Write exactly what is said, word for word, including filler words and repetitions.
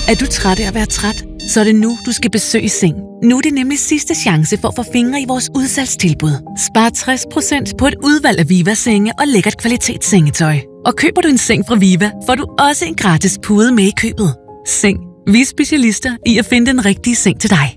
Er du træt af at være træt? Så er det nu, du skal besøge Seng. Nu er det nemlig sidste chance for at få fingre i vores udsalgstilbud. Spar tres procent på et udvalg af Viva-senge og lækkert kvalitetssengetøj. Og køber du en seng fra Viva, får du også en gratis pude med i købet. Seng. Vi er specialister i at finde den rigtige seng til dig.